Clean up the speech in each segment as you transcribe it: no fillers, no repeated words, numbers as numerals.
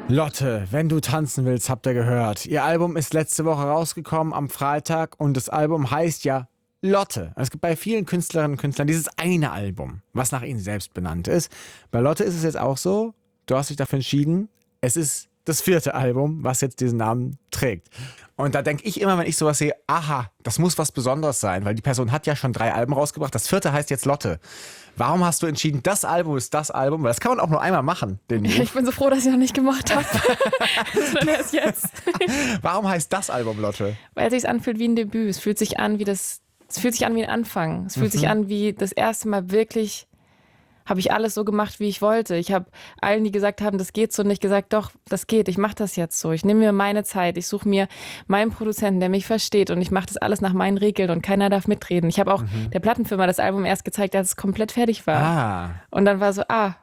Lotte, wenn du tanzen willst, habt ihr gehört. Ihr Album ist letzte Woche rausgekommen am Freitag und das Album heißt ja Lotte. Es gibt bei vielen Künstlerinnen und Künstlern dieses eine Album, was nach ihnen selbst benannt ist. Bei Lotte ist es jetzt auch so, du hast dich dafür entschieden, es ist das 4. Album, was jetzt diesen Namen trägt. Und da denke ich immer, wenn ich sowas sehe, aha, das muss was Besonderes sein, weil die Person hat ja schon 3 Alben rausgebracht. Das 4. heißt jetzt Lotte. Warum hast du entschieden, das Album ist das Album? Weil das kann man auch nur einmal machen. Ich bin so froh, dass ich noch nicht gemacht habe. Sondern erst jetzt. Warum heißt das Album Lotte? Weil es sich anfühlt wie ein Debüt. Es fühlt sich an wie ein Anfang. Es fühlt sich an wie das erste Mal wirklich habe ich alles so gemacht, wie ich wollte. Ich habe allen, die gesagt haben, das geht so, nicht gesagt, doch, das geht, ich mache das jetzt so. Ich nehme mir meine Zeit, ich suche mir meinen Produzenten, der mich versteht und ich mache das alles nach meinen Regeln und keiner darf mitreden. Ich habe auch der Plattenfirma das Album erst gezeigt, als es komplett fertig war. Und dann war so,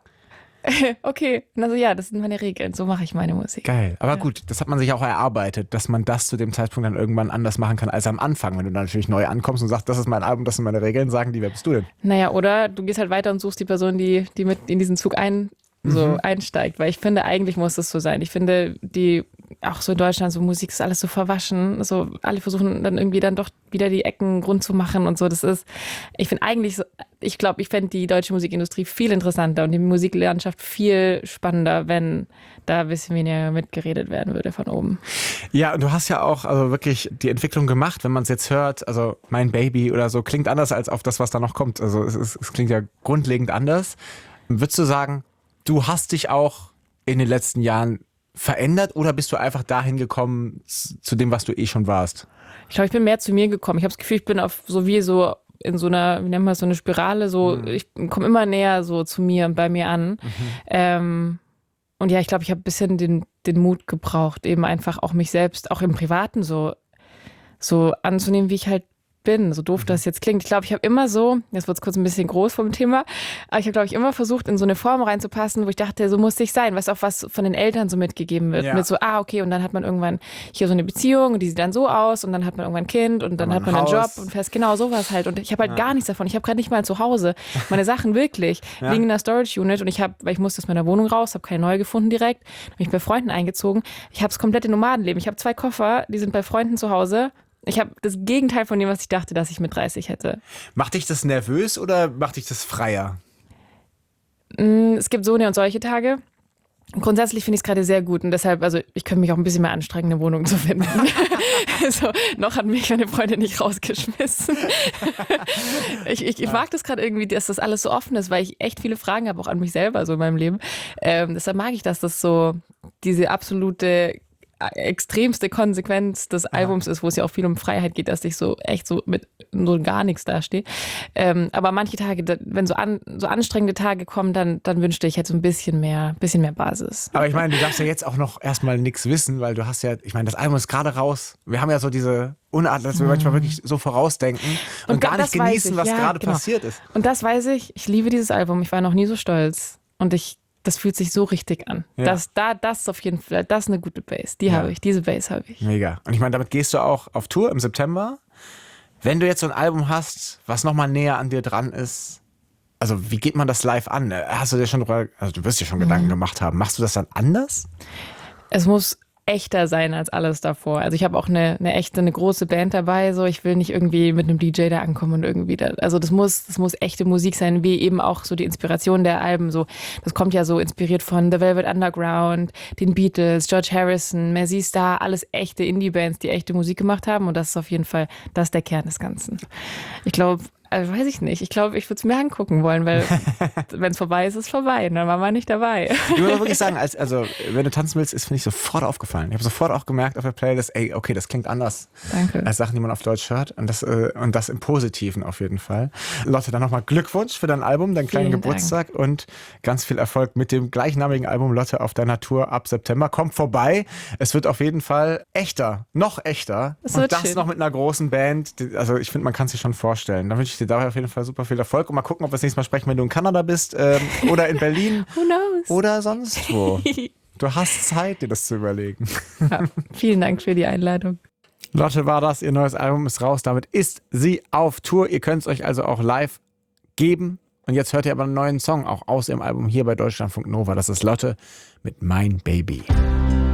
okay. Und dann so, ja, das sind meine Regeln, so mache ich meine Musik. Geil, aber gut, das hat man sich auch erarbeitet, dass man das zu dem Zeitpunkt dann irgendwann anders machen kann als am Anfang. Wenn du dann natürlich neu ankommst und sagst, das ist mein Album, das sind meine Regeln, sagen die, wer bist du denn? Naja, oder du gehst halt weiter und suchst die Person, die mit in diesen Zug einsteigt, weil ich finde, eigentlich muss es so sein. Ich finde, auch so in Deutschland, so Musik ist alles so verwaschen, so alle versuchen dann irgendwie dann doch wieder die Ecken rund zu machen und so. Ich finde eigentlich so, ich fände die deutsche Musikindustrie viel interessanter und die Musiklandschaft viel spannender, wenn da ein bisschen weniger mitgeredet werden würde von oben. Ja, und du hast ja auch also wirklich die Entwicklung gemacht, wenn man es jetzt hört, also Mein Baby oder so, klingt anders als auf das, was da noch kommt. Also es klingt ja grundlegend anders. Würdest du sagen, du hast dich auch in den letzten Jahren verändert oder bist du einfach dahin gekommen zu dem, was du schon warst? Ich glaube, ich bin mehr zu mir gekommen. Ich habe das Gefühl, ich bin in so einer, wie nennt man das, so eine Spirale, ich komme immer näher so zu mir und bei mir an. Und ja, ich glaube, ich habe ein bisschen den Mut gebraucht, eben einfach auch mich selbst, auch im Privaten so anzunehmen, wie ich halt bin, so doof das jetzt klingt. Ich glaube, ich habe immer so, jetzt wird es kurz ein bisschen groß vom Thema, aber ich habe, glaube ich, immer versucht, in so eine Form reinzupassen, wo ich dachte, so muss ich sein, was von den Eltern so mitgegeben wird. Ja. Mit so, okay, und dann hat man irgendwann hier so eine Beziehung und die sieht dann so aus und dann hat man irgendwann ein Kind und dann hat man einen Job und fest, genau sowas halt. Und ich habe halt gar nichts davon. Ich habe gerade nicht mal zu Hause meine Sachen wirklich liegen in der Storage Unit und weil ich musste aus meiner Wohnung raus, habe keine neue gefunden direkt, habe mich bei Freunden eingezogen. Ich habe es komplett im Nomadenleben. Ich habe 2 Koffer, die sind bei Freunden zu Hause. Ich habe das Gegenteil von dem, was ich dachte, dass ich mit 30 hätte. Macht dich das nervös oder macht dich das freier? Es gibt so eine und solche Tage. Grundsätzlich finde ich es gerade sehr gut und deshalb, also ich könnte mich auch ein bisschen mehr anstrengen, eine Wohnung zu finden. Noch hat mich meine Freundin nicht rausgeschmissen. Ich mag das gerade irgendwie, dass das alles so offen ist, weil ich echt viele Fragen habe, auch an mich selber so in meinem Leben. Deshalb mag ich, dass das so diese absolute extremste Konsequenz des Albums ist, wo es ja auch viel um Freiheit geht, dass ich so echt so mit so gar nichts dastehe. Aber manche Tage, wenn so anstrengende Tage kommen, dann wünschte ich, hätte so ein bisschen mehr Basis. Aber ich meine, du darfst ja jetzt auch noch erstmal nichts wissen, weil du hast ja, ich meine, das Album ist gerade raus. Wir haben ja so diese Unart, dass wir manchmal wirklich so vorausdenken und gar nicht genießen, was gerade passiert ist. Und das weiß ich. Ich liebe dieses Album. Ich war noch nie so stolz. Und das fühlt sich so richtig an. Ja. Das ist auf jeden Fall, das ist eine gute Bass. Diese Bass habe ich. Mega. Und ich meine, damit gehst du auch auf Tour im September. Wenn du jetzt so ein Album hast, was nochmal näher an dir dran ist, also wie geht man das live an? Hast du dir schon du wirst dir schon Gedanken gemacht haben. Machst du das dann anders? Es muss echter sein als alles davor. Also ich habe auch eine große Band dabei, so ich will nicht irgendwie mit einem DJ da ankommen und irgendwie also das muss echte Musik sein, wie eben auch so die Inspiration der Alben, so das kommt ja so inspiriert von The Velvet Underground, den Beatles, George Harrison, Mazzy Star, alles echte Indie-Bands, die echte Musik gemacht haben und das ist auf jeden Fall, das ist der Kern des Ganzen. Ich glaube, weiß ich nicht. Ich glaube, ich würde es mir angucken wollen, weil wenn es vorbei ist, ist es vorbei. Dann war man nicht dabei. Ich würde wirklich sagen, wenn du tanzen willst, ist, finde ich, sofort aufgefallen. Ich habe sofort auch gemerkt auf der Playlist, okay, das klingt anders. Danke. Als Sachen, die man auf Deutsch hört. Und das im Positiven auf jeden Fall. Lotte, dann nochmal Glückwunsch für dein Album, deinen kleinen Geburtstag und ganz viel Erfolg mit dem gleichnamigen Album Lotte auf deiner Tour ab September. Kommt vorbei. Es wird auf jeden Fall echter, noch echter. Und das schön. Noch mit einer großen Band. Also ich finde, man kann sich schon vorstellen. Da wünsche ich dir dabei auf jeden Fall super viel Erfolg und mal gucken, ob wir das nächste Mal sprechen, wenn du in Kanada bist oder in Berlin. Who knows? Oder sonst wo. Du hast Zeit, dir das zu überlegen. Ja, vielen Dank für die Einladung. Lotte war das, ihr neues Album ist raus, damit ist sie auf Tour. Ihr könnt es euch also auch live geben Und jetzt hört ihr aber einen neuen Song, auch aus ihrem Album hier bei Deutschlandfunk Nova. Das ist Lotte mit Mein Baby.